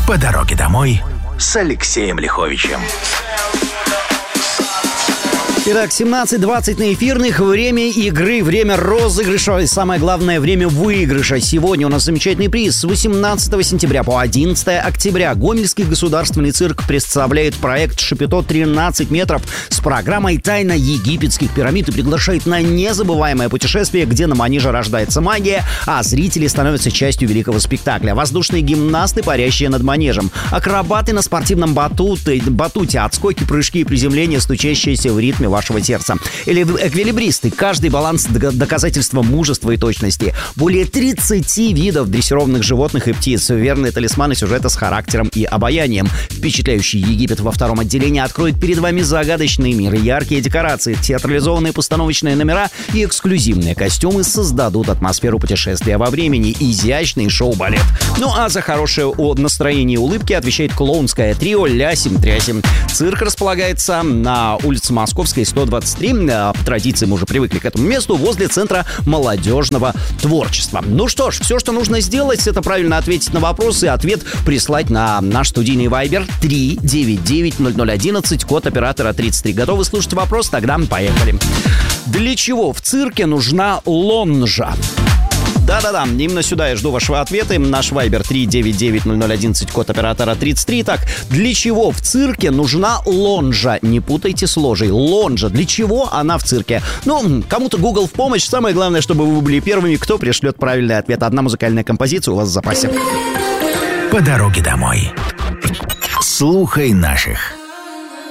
По дороге домой с Алексеем Лиховичем. Итак, 17:20 на эфирных. Время игры, время розыгрыша и, самое главное, время выигрыша. Сегодня у нас замечательный приз. С 18 сентября по 11 октября Гомельский государственный цирк представляет проект «Шапито 13 метров» с программой «Тайна египетских пирамид» и приглашает на незабываемое путешествие, где на манеже рождается магия, а зрители становятся частью великого спектакля. Воздушные гимнасты, парящие над манежем, акробаты на спортивном батуте, отскоки, прыжки и приземления, стучащиеся в ритме вашего сердца. Или эквилибристы. Каждый баланс — доказательство мужества и точности. Более 30 видов дрессированных животных и птиц. Верные талисманы сюжета с характером и обаянием. Впечатляющий Египет во втором отделении откроет перед вами загадочный мир. Яркие декорации, театрализованные постановочные номера и эксклюзивные костюмы создадут атмосферу путешествия во времени. Изящный шоу-балет. Ну а за хорошее настроение и улыбки отвечает клоунское трио «Лясим-трясим». Цирк располагается на улице Московской, 123. По традиции мы уже привыкли к этому месту, возле Центра молодежного творчества. Ну что ж, все, что нужно сделать, это правильно ответить на вопрос и ответ прислать на наш студийный Viber 3990011, код оператора 33. Готовы слушать вопрос? Тогда поехали. Для чего в цирке нужна лонжа? Да-да-да, именно сюда я жду вашего ответа. Наш Viber 3990011, код оператора 33. Так, для чего в цирке нужна лонжа? Не путайте с ложей. Лонжа. Для чего она в цирке? Ну, кому-то Google в помощь. Самое главное, чтобы вы были первыми, кто пришлет правильный ответ. Одна музыкальная композиция у вас в запасе. По дороге домой. Слухай наших.